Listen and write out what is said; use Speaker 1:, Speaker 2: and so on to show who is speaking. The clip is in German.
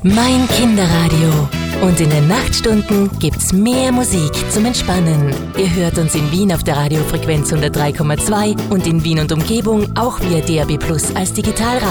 Speaker 1: Mein Kinderradio. Und in den Nachtstunden gibt's mehr Musik zum Entspannen. Ihr hört uns in Wien auf der Radiofrequenz 103,2 und in Wien und Umgebung auch via DAB+ als Digitalradio.